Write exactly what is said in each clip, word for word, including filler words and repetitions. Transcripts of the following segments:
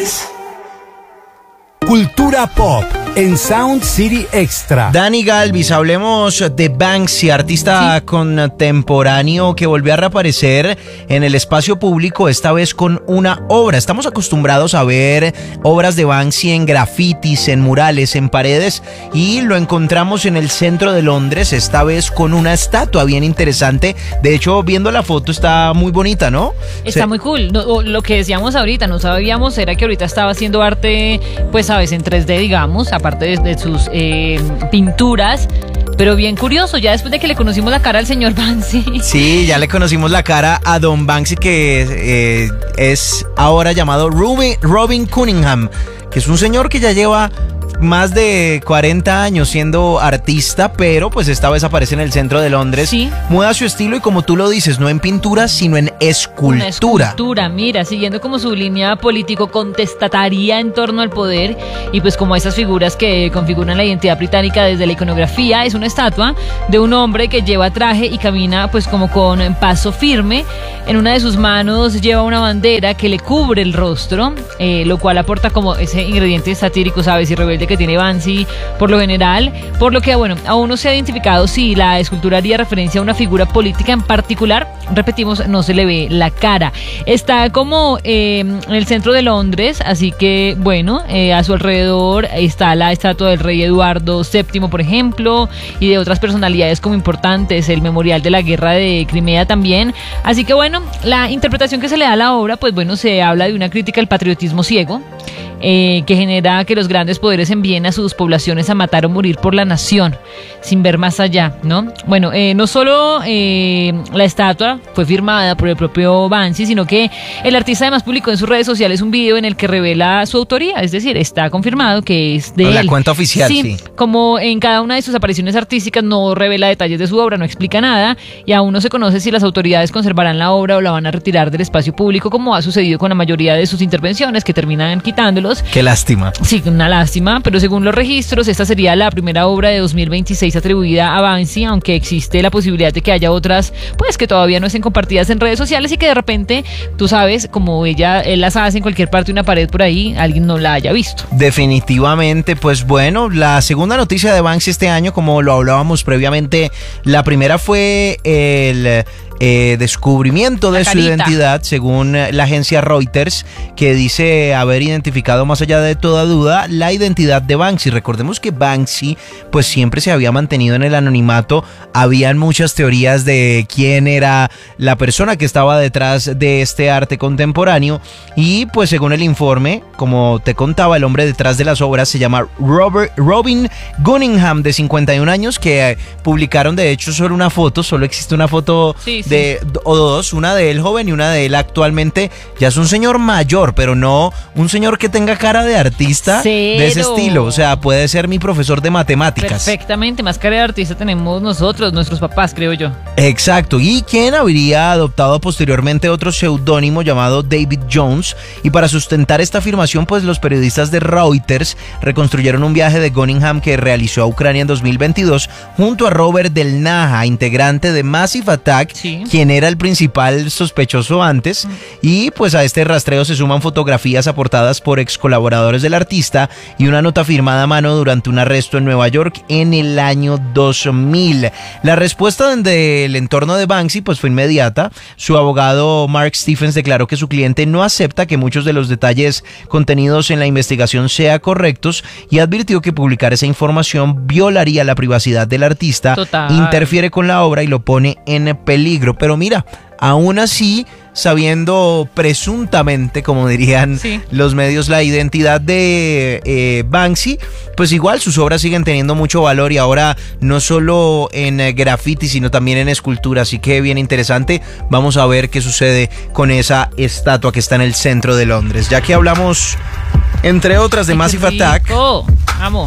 Cultura pop en Sound City Extra. Dani Galvis, hablemos de Banksy, artista sí. contemporáneo que volvió a reaparecer en el espacio público, esta vez con una obra. Estamos acostumbrados a ver obras de Banksy en grafitis, en murales, en paredes, y lo encontramos en el centro de Londres, esta vez con una estatua bien interesante. De hecho, viendo la foto está muy bonita, ¿no? Está Se... muy cool. No, lo que decíamos ahorita, no sabíamos, era que ahorita estaba haciendo arte, pues sabes, en tres D, digamos, aparte de, de sus eh, pinturas. Pero bien curioso, ya después de que le conocimos la cara al señor Banksy. Sí, ya le conocimos la cara a Don Banksy, que eh, es ahora llamado Robin, Robin Cunningham, que es un señor que ya lleva más de cuarenta años siendo artista, pero pues esta vez aparece en el centro de Londres. Sí. Muda su estilo y, como tú lo dices, no en pintura, sino en escultura. Una escultura, mira, siguiendo como su línea político-contestataria en torno al poder, y pues como esas figuras que configuran la identidad británica desde la iconografía. Es una estatua de un hombre que lleva traje y camina pues como con paso firme. En una de sus manos lleva una bandera que le cubre el rostro, eh, lo cual aporta como ese ingrediente satírico, ¿sabes? Y rebelde que tiene Banksy por lo general, por lo que, bueno, aún no se ha identificado si la escultura haría referencia a una figura política en particular. Repetimos, no se le ve la cara. Está como eh, en el centro de Londres, así que, bueno, eh, a su alrededor está la estatua del rey Eduardo séptimo, por ejemplo, y de otras personalidades como importantes, el memorial de la guerra de Crimea también. Así que, bueno, la interpretación que se le da a la obra, pues bueno, se habla de una crítica al patriotismo ciego, Eh, que genera que los grandes poderes envíen a sus poblaciones a matar o morir por la nación, sin ver más allá, ¿no? Bueno, eh, no solo eh, la estatua fue firmada por el propio Banksy, sino que el artista además publicó en sus redes sociales un video en el que revela su autoría, es decir, está confirmado que es de él. La cuenta oficial, sí, sí. Como en cada una de sus apariciones artísticas no revela detalles de su obra, no explica nada, y aún no se conoce si las autoridades conservarán la obra o la van a retirar del espacio público, como ha sucedido con la mayoría de sus intervenciones, que terminan quitándolo. Qué lástima. Sí, una lástima, pero según los registros, esta sería la primera obra de dos mil veintiséis atribuida a Banksy, aunque existe la posibilidad de que haya otras, pues que todavía no estén compartidas en redes sociales y que de repente, tú sabes, como ella, él las hace en cualquier parte de una pared por ahí, alguien no la haya visto. Definitivamente, pues bueno, la segunda noticia de Banksy este año, como lo hablábamos previamente, la primera fue el Eh, descubrimiento de su identidad, según la agencia Reuters, que dice haber identificado más allá de toda duda la identidad de Banksy. Recordemos que Banksy pues siempre se había mantenido en el anonimato. Habían muchas teorías de quién era la persona que estaba detrás de este arte contemporáneo, y pues según el informe, como te contaba, el hombre detrás de las obras se llama Robert, Robin Cunningham, de cincuenta y un años, que eh, publicaron de hecho solo una foto, solo existe una foto sí, sí. de o dos, una de él joven y una de él actualmente. Ya es un señor mayor, pero no un señor que tenga cara de artista. Cero. De ese estilo. O sea, puede ser mi profesor de matemáticas. Perfectamente, más cara de artista tenemos nosotros, nuestros papás, creo yo. Exacto, y quien habría adoptado posteriormente otro seudónimo llamado David Jones. Y para sustentar esta afirmación, pues los periodistas de Reuters reconstruyeron un viaje de Cunningham que realizó a Ucrania en dos mil veintidós junto a Robert Del Naja, integrante de Massive Attack, sí. quien era el principal sospechoso antes. Y pues a este rastreo se suman fotografías aportadas por ex colaboradores del artista y una nota firmada a mano durante un arresto en Nueva York en el año dos mil. La respuesta del entorno de Banksy pues fue inmediata. Su abogado Mark Stephens declaró que su cliente no acepta que muchos de los detalles contenidos en la investigación sean correctos y advirtió que publicar esa información violaría la privacidad del artista, Total. interfiere con la obra y lo pone en peligro. Pero mira, aún así, sabiendo presuntamente, como dirían sí. los medios, la identidad de eh, Banksy, pues igual sus obras siguen teniendo mucho valor, y ahora no solo en eh, graffiti, sino también en escultura. Así que bien interesante. Vamos a ver qué sucede con esa estatua que está en el centro de Londres. Ya que hablamos, entre otras, de Ay, Massive Attack. Amo.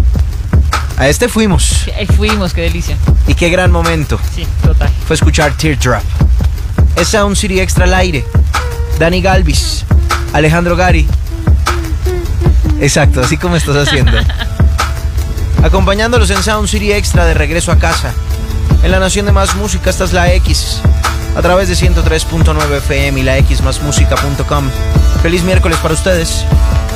A este fuimos. Sí, fuimos, qué delicia. Y qué gran momento. Sí, total. Fue escuchar Teardrop. Es Sound City Extra al aire. Dani Galvis, Alejandro Gari. Exacto, así como estás haciendo. Acompañándolos en Sound City Extra, de regreso a casa. En la nación de más música, esta es la X. a través de ciento tres punto nueve F M y la X más música punto com. Feliz miércoles para ustedes.